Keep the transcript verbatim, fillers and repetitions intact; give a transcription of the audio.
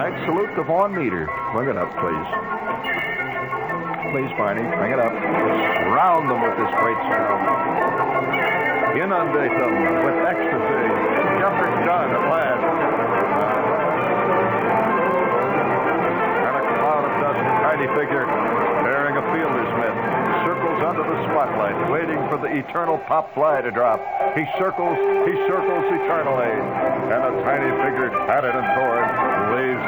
right, salute to Vaughn Meter. Bring it up, please. Please, Barney, bring it up. Surround them with this great sound. Inundate them with ecstasy. Jeffer's done at last. And a cloud of dust, a tiny figure bearing a fielder's mitt, circles under the spotlight, waiting for the eternal pop fly to drop. He circles, he circles eternally, and a tiny figure, tatted and torn, lays